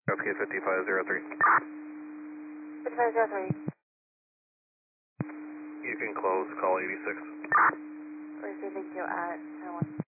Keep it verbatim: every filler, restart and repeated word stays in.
Okay, fifty-five zero three. fifty-five zero three. You can close, call eighty-six. Receive V Q at ten one.